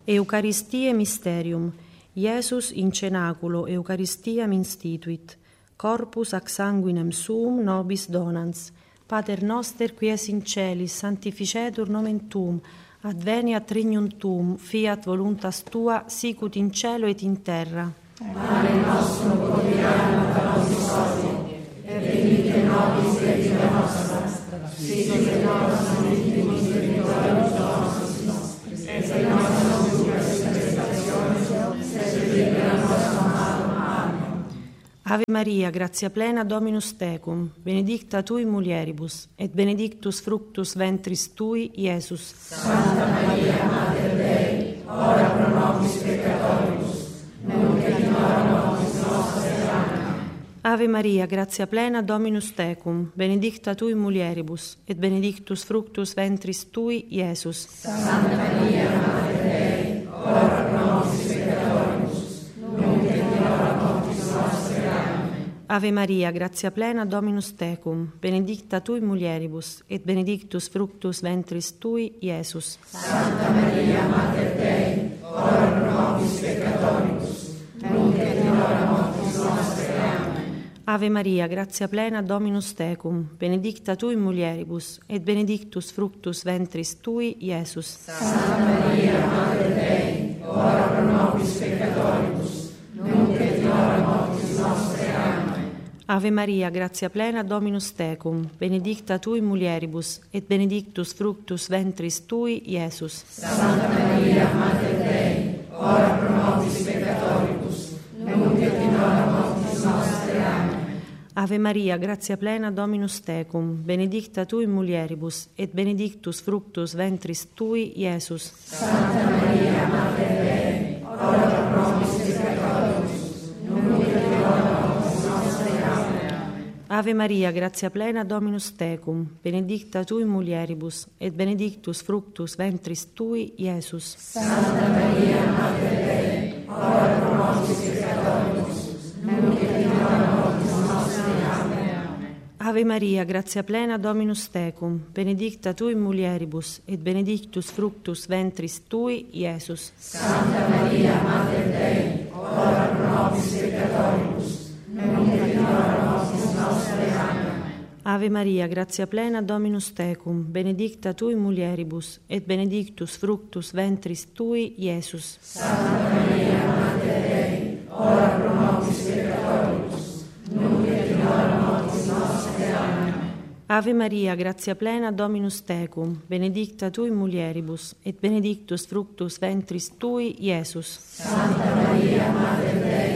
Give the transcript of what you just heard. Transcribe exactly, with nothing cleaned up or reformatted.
Eucharistie Mysterium. Iesus in cenaculo Eucharistiam instituit. Corpus ac sanguinem suum nobis donans. Pater noster qui es in celis, sanctificetur nomen tuum, adveniat regnum tuum, fiat voluntas tua, sicut in cielo et in terra. Pane nostrum quotidianum da nobis hodie, et dimitte nobis debita nostra, sicut et nos non debitores nostris, et nos non inducas in tentationem, sed libera nos a malo. Amen. Ave Maria, gratia plena, Dominus tecum, benedicta tui mulieribus, et benedictus fructus ventris tui, Iesus. Santa Maria, Mater Dei, ora pro nobis peccatoribus, nunc et in hora mortis nostre. Amen. Ave Maria, gratia plena, Dominus tecum, benedicta tui mulieribus, et benedictus fructus ventris tui, Iesus. Santa Maria, Mater Dei, ora pro nobis peccatoribus, nunc et in hora mortis nostre. Amen. Ave Maria, gratia plena, Dominus tecum, benedicta tui mulieribus, et benedictus fructus ventris tui, Iesus. Santa Maria, Mater Dei, ora pro nobis peccatoribus, nunc et in hora mortis nostre. Amen. Ave Maria, gratia plena, Dominus tecum, benedicta tui mulieribus, et benedictus fructus ventris tui, Iesus. Santa Maria, Mater Dei, ora pro nobis peccatoribus, nunc et in hora mortis nostre. Amen. Ave Maria, gratia plena, Dominus tecum, benedicta tui mulieribus, et benedictus fructus ventris tui, Iesus. Santa Maria, Mater Dei, ora pro nobis peccatoribus, nunc et in hora mortis nostre. Amen. Ave Maria, gratia plena, Dominus tecum, benedicta tui mulieribus, et benedictus fructus ventris tui, Iesus. Santa Maria, Mater Dei, ora pro nobis peccatoribus, nunc et in hora mortis nostre. Amen. Ave Maria, gratia plena, Dominus tecum, benedicta tui mulieribus, et benedictus fructus ventris tui, Iesus. Santa Maria, Mater Dei, ora pro nobis peccatoribus, nunc et in hora mortis nostre. Amen. Ave Maria, gratia plena, Dominus tecum, benedicta tui mulieribus, et benedictus fructus ventris tui, Iesus. Santa Maria, Mater Dei, ora pro nobis peccatoribus, nunc et in hora mortis nostre. Amen. Ave Maria, gratia plena, Dominus tecum, benedicta tui mulieribus, et benedictus fructus ventris tui, Iesus. Santa Maria, Mater Dei, ora pro nobis peccatoribus, nunc et in hora mortis nostre. Amen. Ave Maria, gratia plena, Dominus tecum, benedicta tui mulieribus, et benedictus fructus ventris tui, Iesus. Santa Maria, Mater Dei,